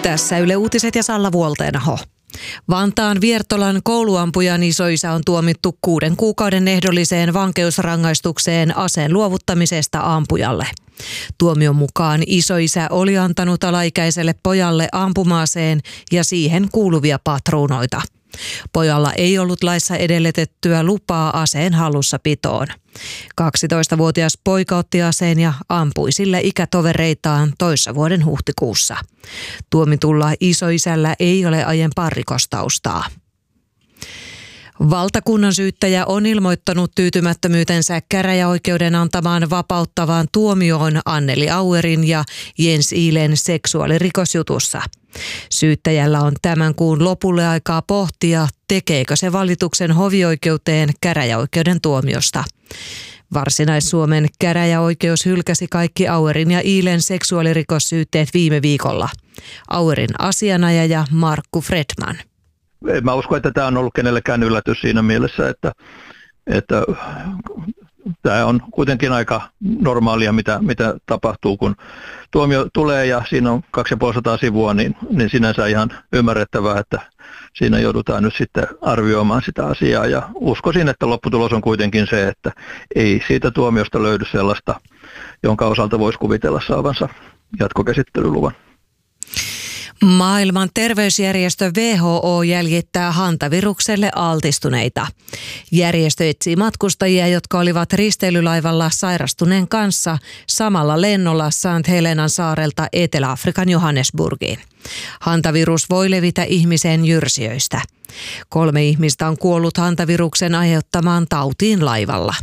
Tässä Yle Uutiset ja Salla Vuolteenaho. Vantaan Viertolan kouluampujan isoisä on tuomittu 6 kuukauden ehdolliseen vankeusrangaistukseen aseen luovuttamisesta ampujalle. Tuomion mukaan isoisä oli antanut alaikäiselle pojalle ampuma-aseen ja siihen kuuluvia patruunoita. Pojalla ei ollut laissa edellytettyä lupaa aseen hallussapitoon. 12-vuotias poika otti aseen ja ampui sillä ikätovereitaan toissa vuoden huhtikuussa. Tuomitulla isoisällä ei ole aiempaa rikostaustaa. Valtakunnan syyttäjä on ilmoittanut tyytymättömyytensä käräjäoikeuden antamaan vapauttavaan tuomioon Anneli Auerin ja Jens Ihlen seksuaalirikosjutussa. Syyttäjällä on tämän kuun lopulle aikaa pohtia, tekeekö se valituksen hovioikeuteen käräjäoikeuden tuomiosta. Varsinais-Suomen käräjäoikeus hylkäsi kaikki Auerin ja Ihlen seksuaalirikossyytteet viime viikolla. Auerin asianajaja Markku Fredman. Mä uskon, että tämä on ollut kenellekään yllätys siinä mielessä, että tämä on kuitenkin aika normaalia, mitä tapahtuu, kun tuomio tulee ja siinä on 250 sivua, niin sinänsä ihan ymmärrettävää, että siinä joudutaan nyt sitten arvioimaan sitä asiaa. Ja uskoisin, että lopputulos on kuitenkin se, että ei siitä tuomiosta löydy sellaista, jonka osalta voisi kuvitella saavansa jatkokäsittelyluvan. Maailman terveysjärjestö WHO jäljittää hantavirukselle altistuneita. Järjestö etsii matkustajia, jotka olivat risteilylaivalla sairastuneen kanssa samalla lennolla St. Helenan saarelta Etelä-Afrikan Johannesburgiin. Hantavirus voi levitä ihmiseen jyrsijöistä. 3 ihmistä on kuollut hantaviruksen aiheuttamaan tautiin laivalla.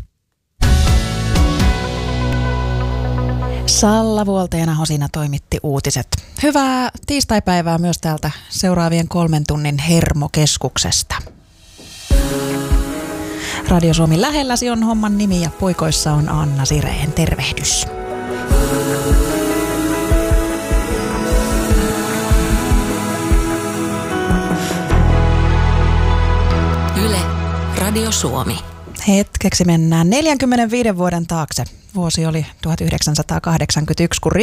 Salla Vuolteenaho siinä toimitti uutiset. Hyvää tiistaipäivää myös täältä seuraavien 3 tunnin Hermokeskuksesta. Radio Suomi lähelläsi on homman nimi ja poikoissa on Anna Sireen. Tervehdys. Yle, Radio Suomi. Hetkeksi mennään 45 vuoden taakse. Vuosi oli 1981, kun